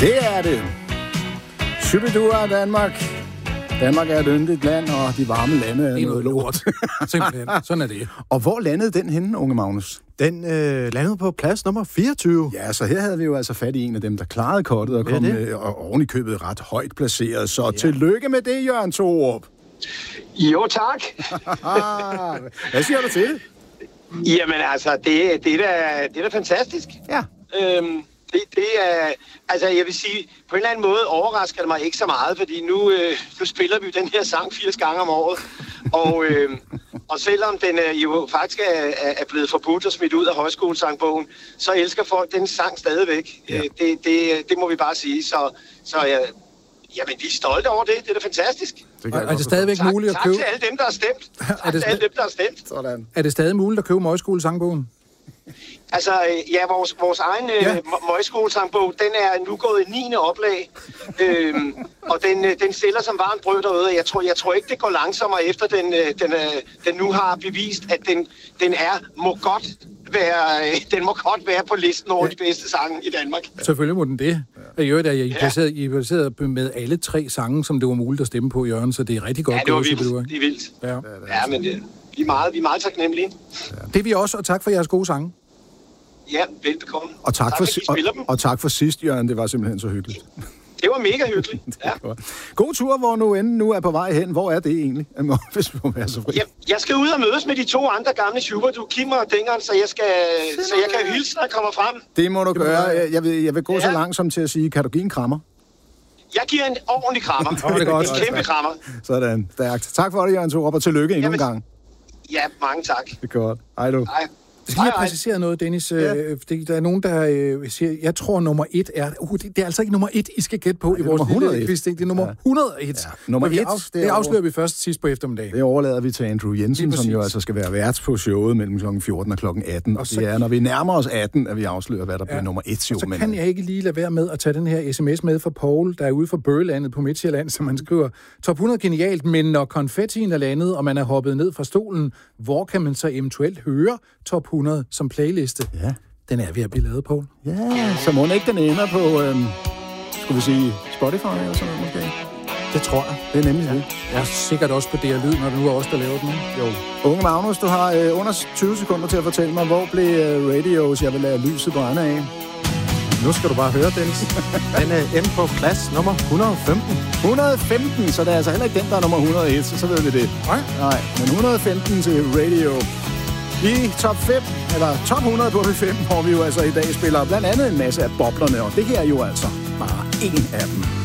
Det er det. Shubidua Danmark. Danmark er et yndigt land, og de varme lande er noget lort. Simpelthen. Sådan er det. Og hvor landede den henne, unge Magnus? Den landede på plads nummer 24. Ja, så her havde vi jo altså fat i en af dem, der klarede kortet og kom oven i købet ret højt placeret. Så tillykke med det, Jørgen Thorup. Jo, tak. Hvad siger du til det? Jamen altså, det er da fantastisk. Ja. Det er, altså jeg vil sige, på en eller anden måde overrasker det mig ikke så meget, fordi nu spiller vi den her sang 80 gange om året. Og selvom den jo faktisk er blevet forbudt og smidt ud af højskolesangbogen, så elsker folk den sang stadigvæk. Ja. Det må vi bare sige. Så jamen, vi er stolte over det. Det er da fantastisk. Er det stadigvæk muligt at købe? Tak til alle dem, der har stemt. Sådan. Er det stadig muligt at købe højskolesangbogen? Altså, ja, vores egen møgskolesangbog, den er nu gået i 9. oplag, og den sælger som varmt brød derude. Jeg tror ikke, det går langsommere efter, den nu har bevist, at den må godt være på listen over de bedste sange i Danmark. Selvfølgelig må den det. I øvrigt er I placeret med alle 3 sange, som det var muligt at stemme på, Jørgen, så det er rigtig godt. Ja, det var vildt. Det er vildt. Ja, men vi er meget taknemmelige. Ja. Det er vi også, og tak for jeres gode sange. Ja, velbekomme. Og tak for sidst, Jørgen. Det var simpelthen så hyggeligt. Det var mega hyggeligt. Ja. God tur, hvor nu er på vej hen. Hvor er det egentlig? Hvis vi må være så fri. Jeg skal ud og mødes med de 2 andre gamle Schubert, Kim og Dingeren, så jeg kan hilse, når jeg kommer frem. Det må du gøre. Jeg vil gå så langt som til at sige, kan du give en krammer? Jeg giver en ordentlig krammer. Det er godt. En kæmpe krammer. Sådan, stærkt. Tak for det, Jørgen Thorup, og tillykke endnu en gang. Ja, mange tak. Det er godt. Hej du. Hej. Jeg skal lige præcisere noget, Dennis. Ja. Der er nogen, der siger, jeg tror nummer 1 er... det er altså ikke nummer 1, I skal gætte på i vores lille quiz. Det er nummer 101. Ja. Nummer 1, det afslører vi først sidst på eftermiddagen. Det overlader vi til Andrew Jensen, som jo altså skal være vært på showet mellem kl. 14 og kl. 18. Og det er, når vi nærmer os 18, at vi afslører, hvad der bliver nummer 1 show. Så kan jeg ikke lige lade være med at tage den her sms med fra Paul, der er ude fra Bøgelandet på Midtjylland, som man skriver, top 100 genialt, men når konfettien er landet, og man er hoppet ned fra stolen, hvor kan man så eventuelt høre top 100 som playliste? Ja. Den er ved at blive lavet, Paul. Ja, så må ikke den ender på, skulle vi sige, Spotify eller sådan noget måske? Det tror jeg. Det er nemlig det. Ja, sikkert også på DR Lyd, når det nu er os, der laver den. Jo. Unge Magnus, du har under 20 sekunder til at fortælle mig, hvor blev Radios, jeg vil lade lyset brænde af. Nu skal du bare høre, Dennis. Den er inde på plads nummer 115. 115, så det er altså heller ikke den, der er nummer 101, så ved vi det. Nej, men 115 til Radio. I top 5, eller top 100 på 5, hvor vi jo altså i dag spiller blandt andet en masse af boblerne, og det her er jo altså bare en af dem.